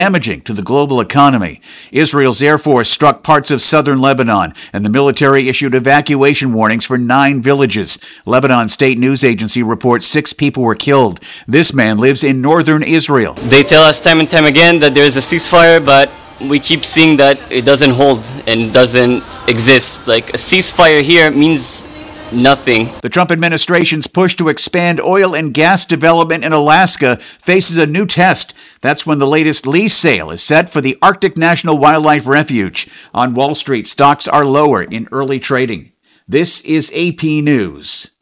damaging to the global economy. Israel's Air Force struck parts of southern Lebanon, and the military issued evacuation warnings for 9 villages. Lebanon State News Agency reports 6 people were killed. This man lives in northern Israel. They tell us time and time again that there is a ceasefire, but we keep seeing that it doesn't hold and doesn't exist. Like, a ceasefire here means nothing. The Trump administration's push to expand oil and gas development in Alaska faces a new test. That's when the latest lease sale is set for the Arctic National Wildlife Refuge. On Wall Street, stocks are lower in early trading. This is AP News.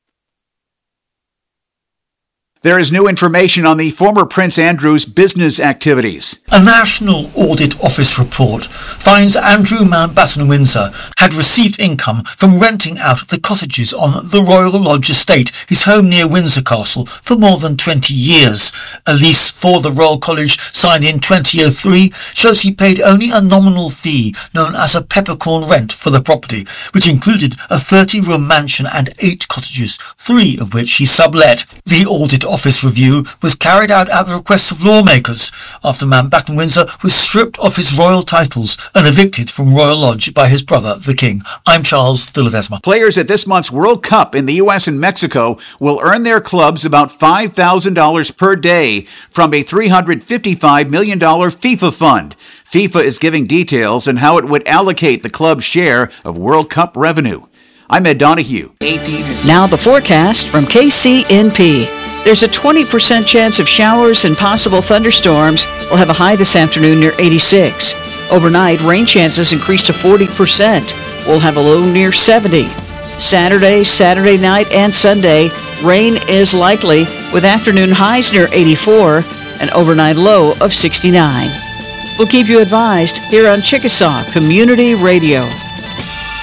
There is new information on the former Prince Andrew's business activities. A National Audit Office report finds Andrew Mountbatten Windsor had received income from renting out of the cottages on the Royal Lodge estate, his home near Windsor Castle, for more than 20 years. A lease for the Royal College signed in 2003 shows he paid only a nominal fee known as a peppercorn rent for the property, which included a 30-room mansion and 8 cottages, 3 of which he sublet. The Audit Office review was carried out at the request of lawmakers after Mountbatten Windsor was stripped of his royal titles and evicted from Royal Lodge by his brother, the King. I'm Charles de Ledesma. Players at this month's World Cup in the U.S. and Mexico will earn their clubs about $5,000 per day from a $355 million FIFA fund. FIFA is giving details on how it would allocate the club's share of World Cup revenue. I'm Ed Donahue, AP News. Now the forecast from KCNP. There's a 20% chance of showers and possible thunderstorms. We'll have a high this afternoon near 86. Overnight, rain chances increase to 40%. We'll have a low near 70. Saturday night, and Sunday, rain is likely with afternoon highs near 84 and overnight low of 69. We'll keep you advised here on Chickasaw Community Radio.